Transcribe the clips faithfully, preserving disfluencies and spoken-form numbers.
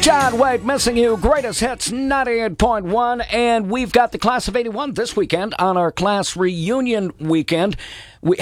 John Wade, Missing You, Greatest Hits ninety-eight point one, and we've got the Class of eighty-one this weekend on our class reunion weekend. We...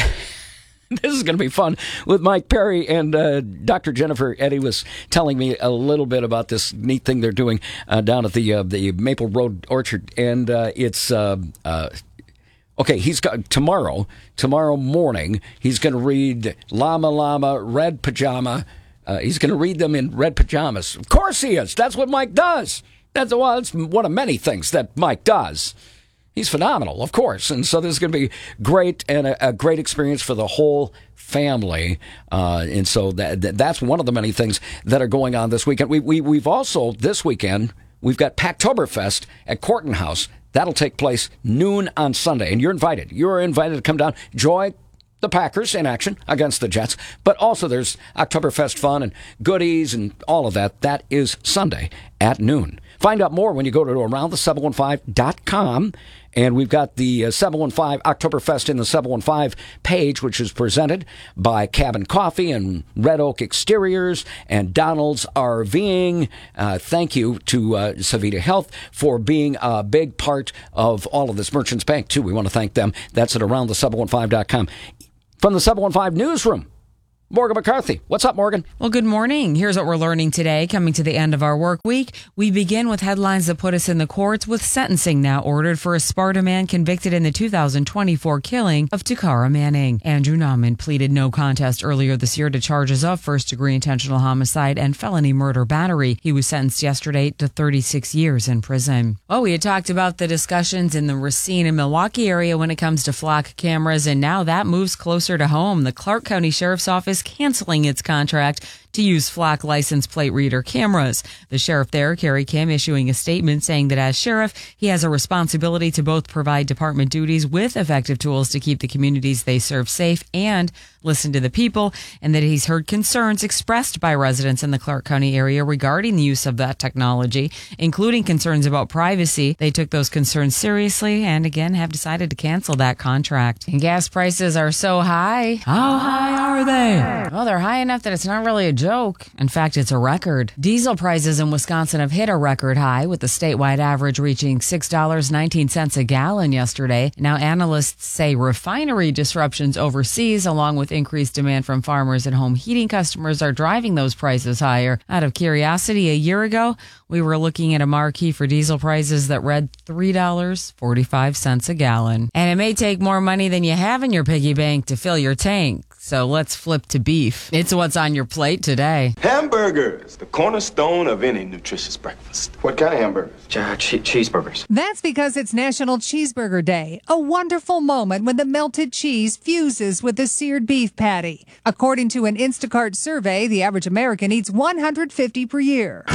This is going to be fun with Mike Perry and uh, Doctor Jennifer. Eddie was telling me a little bit about this neat thing they're doing uh, down at the uh, the Maple Road Orchard, and uh, it's uh, uh, okay. He's got tomorrow. Tomorrow morning, he's going to read Llama Llama, Red Pajama. Uh, he's going to read them in red pajamas. Of course he is. That's what Mike does. That's, well, that's one of many things that Mike does. He's phenomenal, of course. And so this is going to be great and a, a great experience for the whole family. Uh, and so that, that that's one of the many things that are going on this weekend. We, we, we've also, this weekend, we've got Packtoberfest at Corton House. That'll take place noon on Sunday. And you're invited. You're invited to come down, enjoy the Packers in action against the Jets. But also there's Oktoberfest fun and goodies and all of that. That is Sunday at noon. Find out more when you go to around the seven one five dot com. And we've got the uh, seven one five Oktoberfest in the seven one five page, which is presented by Cabin Coffee and Red Oak Exteriors and Donald's RVing. Uh, thank you to uh, Savita Health for being a big part of all of this. Merchants Bank, too. We want to thank them. That's at around the seven one five dot com. From the seven one five newsroom, Morgan McCarthy. What's up, Morgan? Well, good morning. Here's what we're learning today. Coming to the end of our work week, we begin with headlines that put us in the courts with sentencing now ordered for a Sparta man convicted in the two thousand twenty-four killing of Takara Manning. Andrew Nauman pleaded no contest earlier this year to charges of first-degree intentional homicide and felony murder battery. He was sentenced yesterday to thirty-six years in prison. Oh, we had talked about the discussions in the Racine and Milwaukee area when it comes to flock cameras, and now that moves closer to home. The Clark County Sheriff's Office canceling its contract to use flock license plate reader cameras. The sheriff there, Kerry Kim, issuing a statement saying that as sheriff, he has a responsibility to both provide department duties with effective tools to keep the communities they serve safe and listen to the people, and that he's heard concerns expressed by residents in the Clark County area regarding the use of that technology, including concerns about privacy. They took those concerns seriously and again have decided to cancel that contract. And gas prices are so high. How high are they? Well, they're high enough that it's not really a joke. In fact, it's a record. Diesel prices in Wisconsin have hit a record high, with the statewide average reaching six dollars and nineteen cents a gallon yesterday. Now, analysts say refinery disruptions overseas, along with increased demand from farmers and home heating customers, are driving those prices higher. Out of curiosity, a year ago, we were looking at a marquee for diesel prices that read three dollars and forty-five cents a gallon. And it may take more money than you have in your piggy bank to fill your tank. So let's flip to beef. It's what's on your plate today. Hamburgers, the cornerstone of any nutritious breakfast. What kind of hamburgers? Uh, che- cheeseburgers. That's because it's National Cheeseburger Day, a wonderful moment when the melted cheese fuses with the seared beef patty. According to an Instacart survey, the average American eats one hundred fifty per year.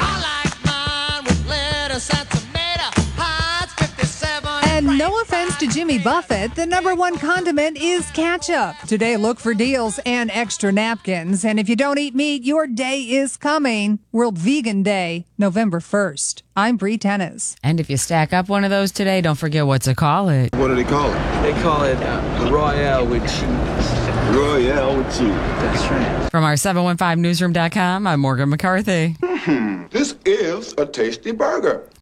I like mine with lettuce and tomato. Heinz fifty-seven. And no offense to Jimmy Buffett, the number one condiment is ketchup. Today, look for deals and extra napkins. And if you don't eat meat, your day is coming. World Vegan Day, November first. I'm Bree Tennis. And if you stack up one of those today, don't forget what to call it. What do they call it? They call it uh, Royale with cheese. Royale with cheese. That's right. From our seven one five newsroom dot com, I'm Morgan McCarthy. This is a tasty burger.